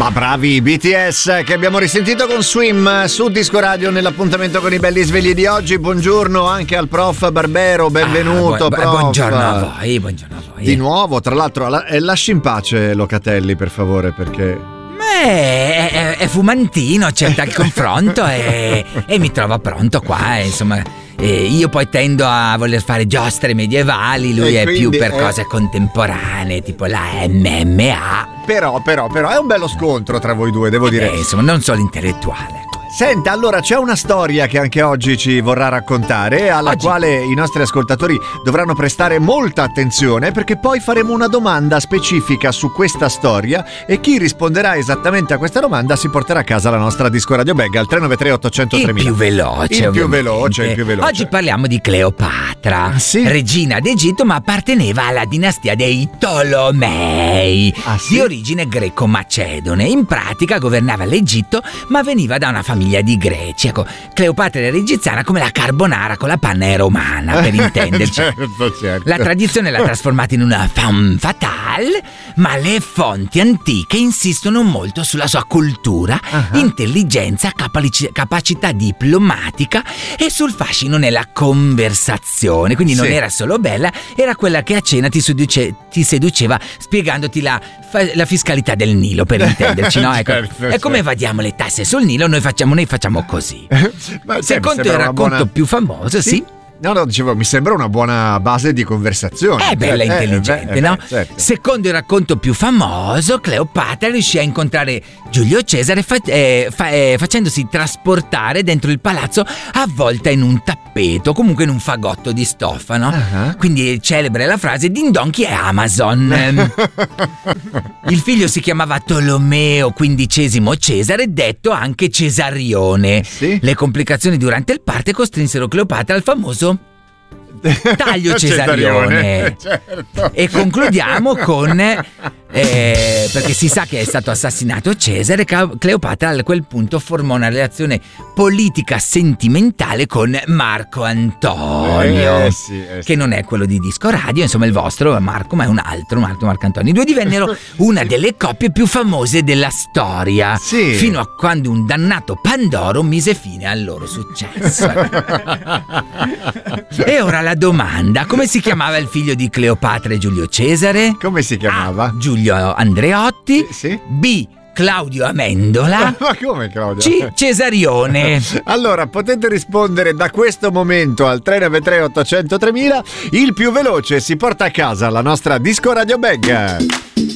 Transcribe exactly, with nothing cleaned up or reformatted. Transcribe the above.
Ma bravi i B T S che abbiamo risentito con Swim su Disco Radio nell'appuntamento con i belli svegli di oggi. Buongiorno anche al prof Barbero, benvenuto. Ah, bu- prof. Buongiorno a voi, buongiorno a voi. Di nuovo, tra l'altro, la- eh, lasci in pace Locatelli per favore, perché... Beh, è, è fumantino, c'è il confronto e, e mi trovo pronto qua, insomma. E io poi tendo a voler fare giostre medievali, lui E è quindi, più per eh... cose contemporanee, tipo la M M A. Però, però, però, è un bello scontro tra voi due, devo dire. Eh, insomma, non solo intellettuale. Senta, allora c'è una storia che anche oggi ci vorrà raccontare, alla Oggi? quale i nostri ascoltatori dovranno prestare molta attenzione, perché poi faremo una domanda specifica su questa storia e chi risponderà esattamente a questa domanda si porterà a casa la nostra Disco Radio Bag al tre nove tre otto zero zero Il tremila. più veloce, Il più ovviamente. veloce, il più veloce. Oggi parliamo di Cleopatra, Ah, sì? regina d'Egitto, ma apparteneva alla dinastia dei Tolomei, Ah, sì? di origine greco-macedone. In pratica governava l'Egitto, ma veniva da una famiglia di greci. Ecco, Cleopatra era egiziana come la carbonara con la panna è romana, per intenderci. Certo, certo. La tradizione l'ha trasformata in una femme fatale, ma le fonti antiche insistono molto sulla sua cultura, Uh-huh. intelligenza, capaci- capacità diplomatica e sul fascino nella conversazione. Quindi non Sì. era solo bella, era quella che a cena ti, seduce- ti seduceva spiegandoti la, fa- la fiscalità del Nilo, per intenderci, no? Ecco, Certo, è come certo. evadiamo le tasse sul Nilo, noi facciamo, noi facciamo così. Ma, sai, mi Secondo sembra il una racconto buona- più famoso, sì. No, no, dicevo, mi sembra una buona base di conversazione. È bella Eh, intelligente, eh, beh, no? eh, certo. Secondo il racconto più famoso, Cleopatra riuscì a incontrare Giulio Cesare fa- eh, fa- eh, facendosi trasportare dentro il palazzo avvolta in un tappeto, comunque in un fagotto di stoffa, no? Uh-huh. Quindi è celebre la frase Din Don chi è Amazon. Ehm, Il figlio si chiamava Tolomeo quindicesimo Cesare, detto anche Cesarione. Sì. Le complicazioni durante il parte costrinsero Cleopatra al famoso taglio cesarione. Certo. E concludiamo con eh, perché si sa che è stato assassinato Cesare. Cleopatra a quel punto formò una relazione politica sentimentale con Marco Antonio, Eh, sì, eh, sì. che non è quello di Disco Radio, insomma il vostro Marco, ma è un altro, un altro Marco Antonio. I due divennero una delle coppie più famose della storia, Sì. fino a quando un dannato Pandoro mise fine al loro successo. E ora la domanda: come si chiamava il figlio di Cleopatra e Giulio Cesare? Come si chiamava? A. Giulio Andreotti. Sì. B. Claudio Amendola. Ma come, Claudio? C. Cesarione. Allora, potete rispondere da questo momento al tre nove tre otto zero zero tremila. Il più veloce si porta a casa la nostra Disco Radio Bag.